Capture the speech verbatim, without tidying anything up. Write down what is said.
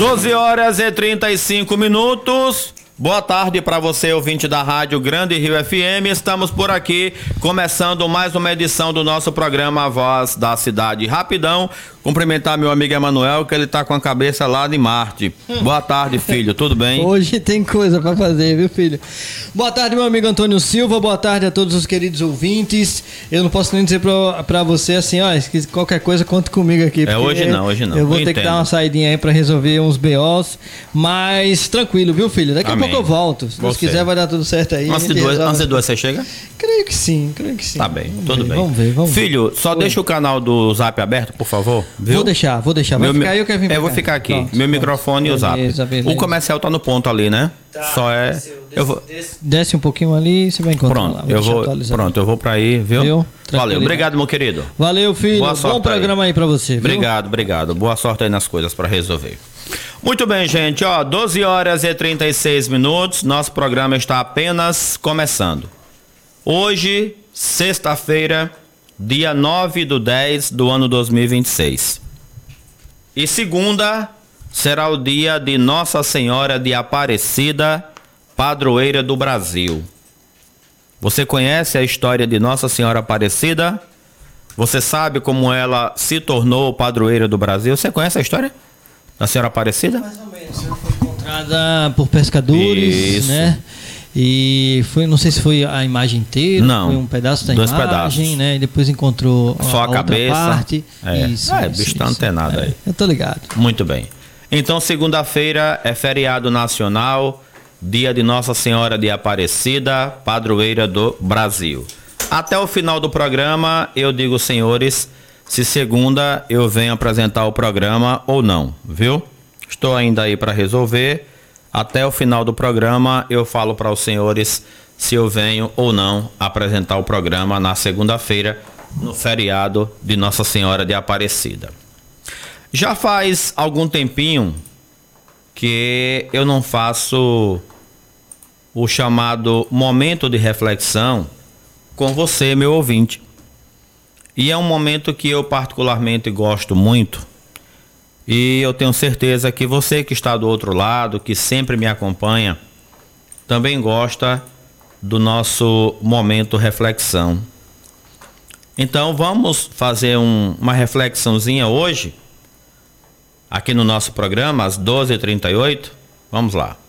doze horas e trinta e cinco minutos. Boa tarde para você, ouvinte da Rádio Grande Rio F M. Estamos por aqui, começando mais uma edição do nosso programa A Voz da Cidade. Rapidão, cumprimentar meu amigo Emanuel, que ele tá com a cabeça lá de Marte. Boa tarde, filho, tudo bem? Hoje tem coisa para fazer, viu, filho? Boa tarde, meu amigo Antônio Silva, boa tarde a todos os queridos ouvintes. Eu não posso nem dizer para você assim, ó, qualquer coisa conta comigo aqui. É hoje não, hoje não. Eu vou eu ter entendo. que dar uma saidinha aí para resolver uns B Os, mas tranquilo, viu, filho? Daqui Amém. a pouco eu volto. Se Deus quiser, vai dar tudo certo aí. Antes de duas, antes de duas você chega? Creio que sim, creio que sim. Tá bem, vamos tudo ver, bem. Vamos ver, vamos Filho, ver. só Oi. deixa o canal do Zap aberto, por favor. Viu? Vou deixar, vou deixar. Vai Meu, ficar aí, eu quero vir pra Eu vou cá. ficar aqui. Pronto, Meu pronto. microfone e o Zap. Beleza, beleza. O comercial tá no ponto ali, né? Tá, Só é. desceu, desce, Eu vou. desce. Desce um pouquinho ali, você vai encontrar Pronto, lá. eu deixar vou. atualizado. Pronto, eu vou pra aí, viu? Viu? Valeu, Tranquilidade. obrigado, meu querido. Valeu, filho. Boa sorte Bom programa aí, pra você. Viu? Obrigado, obrigado. Boa sorte aí nas coisas para resolver. Muito bem, gente. Ó, doze horas e trinta e seis minutos. Nosso programa está apenas começando. Hoje, sexta-feira, dia nove do dez do ano dois mil e vinte e seis. E segunda será o dia de Nossa Senhora de Aparecida, padroeira do Brasil. Você conhece a história de Nossa Senhora Aparecida? Você sabe como ela se tornou padroeira do Brasil? Você conhece a história da Senhora Aparecida? Mais ou menos. Ela foi encontrada por pescadores, Isso. né? E foi, não sei se foi a imagem inteira, Não, foi um pedaço da dois imagem, pedaços. né? E depois encontrou Só a outra cabeça. parte. É. Isso, Ah, é, isso, bicho tá isso. antenado É, aí. Eu tô ligado. Muito bem. Então, segunda-feira é feriado nacional, dia de Nossa Senhora de Aparecida, padroeira do Brasil. Até o final do programa, eu digo, senhores, se segunda eu venho apresentar o programa ou não, viu? Estou ainda aí para resolver. Até o final do programa eu falo para os senhores se eu venho ou não apresentar o programa na segunda-feira, no feriado de Nossa Senhora de Aparecida. Já faz algum tempinho que eu não faço o chamado momento de reflexão com você, meu ouvinte. E é um momento que eu particularmente gosto muito. E eu tenho certeza que você que está do outro lado, que sempre me acompanha, também gosta do nosso momento reflexão. Então vamos fazer um, uma reflexãozinha hoje, aqui no nosso programa, às doze e trinta e oito. Vamos lá.